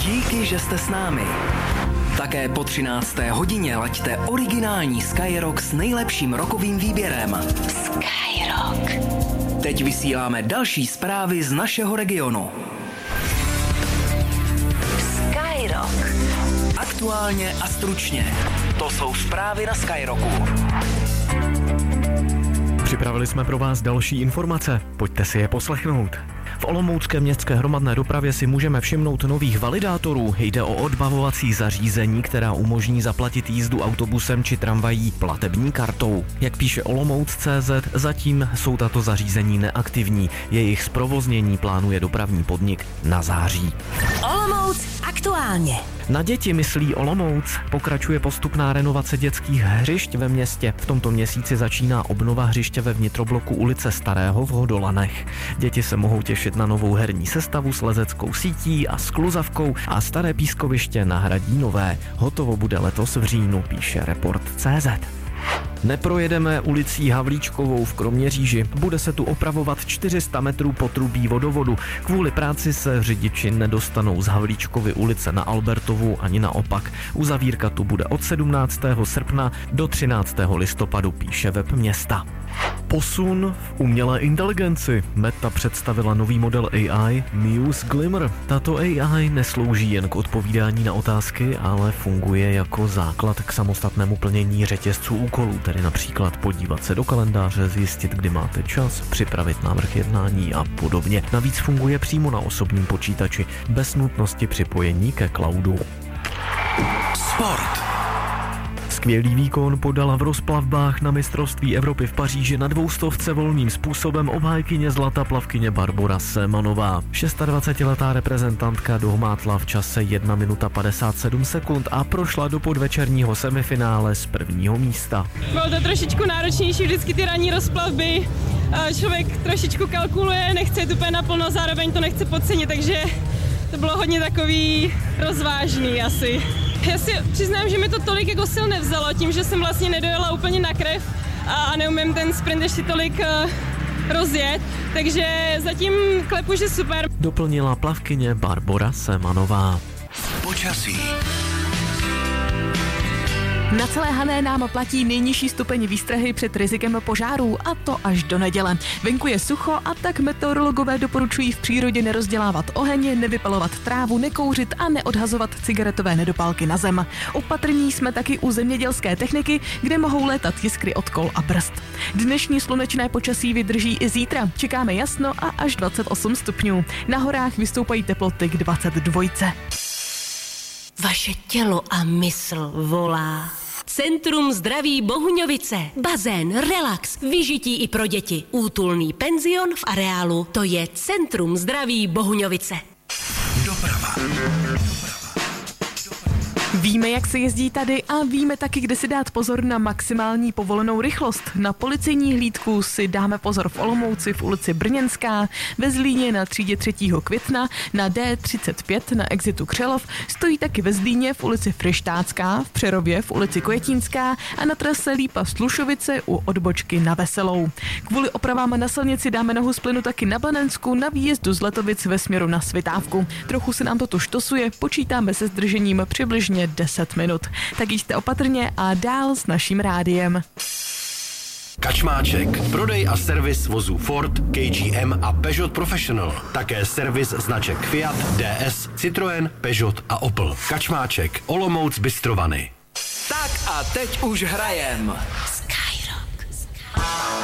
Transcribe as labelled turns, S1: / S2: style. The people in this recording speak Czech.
S1: Díky, že jste s námi. Také po 13. hodině laďte originální Skyrock s nejlepším rockovým výběrem. Skyrock. Teď vysíláme další zprávy z našeho regionu. Skyrock. Aktuálně a stručně. To jsou zprávy na Skyrocku.
S2: Připravili jsme pro vás další informace. Pojďte si je poslechnout. V olomoucké městské hromadné dopravě si můžeme všimnout nových validátorů. Jde o odbavovací zařízení, která umožní zaplatit jízdu autobusem či tramvají platební kartou. Jak píše Olomouc.cz, zatím jsou tato zařízení neaktivní. Jejich zprovoznění plánuje dopravní podnik na září.
S3: Olomouc aktuálně.
S2: Na děti myslí Olomouc. Pokračuje postupná renovace dětských hřišť ve městě. V tomto měsíci začíná obnova hřiště ve vnitrobloku ulice Starého v Hodolanech. Děti se mohou těšit na novou herní sestavu s lezeckou sítí a skluzavkou a staré pískoviště nahradí nové. Hotovo bude letos v říjnu, píše Report.cz. Neprojedeme ulicí Havlíčkovou v Kroměříži. Bude se tu opravovat 400 metrů potrubí vodovodu. Kvůli práci se řidiči nedostanou z Havlíčkovy ulice na Albertovu ani naopak. Uzavírka tu bude od 17. srpna do 13. listopadu, píše web města. Posun v umělé inteligenci. Meta představila nový model AI Muse Glimmer. Tato AI neslouží jen k odpovídání na otázky, ale funguje jako základ k samostatnému plnění řetězců úkolů, tedy například podívat se do kalendáře, zjistit, kdy máte čas, připravit návrh jednání a podobně. Navíc funguje přímo na osobním počítači, bez nutnosti připojení ke cloudu.
S1: Sport.
S2: Skvělý výkon podala v rozplavbách na mistrovství Evropy v Paříži na 200 volným způsobem obhájkyně zlata plavkyně Barbora Semanová. 26letá reprezentantka dohmátla v čase 1 minuta 57 sekund a prošla do podvečerního semifinále z prvního místa.
S4: Bylo to trošičku náročnější, vždycky ty ranní rozplavby. Člověk trošičku kalkuluje, nechce jít úplně naplno, zároveň to nechce podcenit, takže to bylo hodně takový rozvážný asi. Já si přiznám, že mi to tolik jako sil nevzalo, tím, že jsem vlastně nedojela úplně na krev a neumím ten sprint ještě tolik rozjet, takže zatím klepu, že super.
S2: Doplnila plavkyně Barbora Semanová.
S1: Počasí.
S3: Na celé Hané nám platí nejnižší stupeň výstrahy před rizikem požárů, a to až do neděle. Venku je sucho, a tak meteorologové doporučují v přírodě nerozdělávat oheň, nevypalovat trávu, nekouřit a neodhazovat cigaretové nedopálky na zem. Opatrní jsme taky u zemědělské techniky, kde mohou létat jiskry od kol a brzd. Dnešní slunečné počasí vydrží i zítra. Čekáme jasno a až 28 stupňů. Na horách vystoupají teploty k 22.
S5: Vaše tělo a mysl volá. Centrum zdraví Bohuňovice. Bazén, relax, vyžití i pro děti. Útulný penzion v areálu. To je Centrum zdraví Bohuňovice.
S1: Doprava.
S3: Víme, jak se jezdí tady, a víme taky, kde si dát pozor na maximální povolenou rychlost. Na policejní hlídku si dáme pozor v Olomouci v ulici Brněnská, ve Zlíně na třídě 3. května, na D35 na exitu Křelov, stojí taky ve Zlíně v ulici Fryštácká, v Přerově v ulici Kojetínská a na trase Lípa Slušovice u odbočky na Veselou. Kvůli opravám na silnici dáme nohu z plynu taky na Blanensku na výjezdu z Letovic ve směru na Svitávku. Trochu se nám to tu štosuje, počítáme se zdržením přibližně 10 minut. Tak jděte opatrně a dál s naším rádiem.
S6: Kačmáček. Prodej a servis vozů Ford, KGM a Peugeot Professional. Také servis značek Fiat, DS, Citroën, Peugeot a Opel. Kačmáček. Olomouc Bystrovany.
S1: Tak a teď už hrajem.
S5: Skyrock.